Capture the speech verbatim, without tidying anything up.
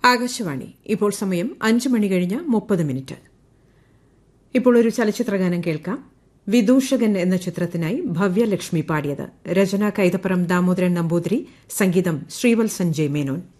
ആകാശവാണി. ഇപ്പോൾ സമയം അഞ്ച് മണി കഴിഞ്ഞ് മുപ്പത് മിനിറ്റ്. ഇപ്പോൾ ഒരു ചലച്ചിത്രഗാനം കേൾക്കാം. വിദൂഷകൻ എന്ന ചിത്രത്തിനായി ഭവ്യലക്ഷ്മി പാടിയത്. രചന കൈതപ്പുറം ദാമോദരൻ നമ്പൂതിരി, സംഗീതം ശ്രീവത്സൻ ജെ മേനോൻ.